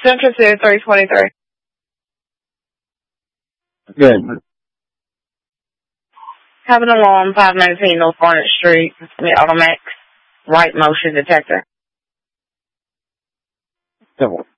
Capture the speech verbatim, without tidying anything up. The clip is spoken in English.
Central City three twenty-three. Good. Having alarm five nineteen North Garnet Street, the Automax, right motion detector. Civil.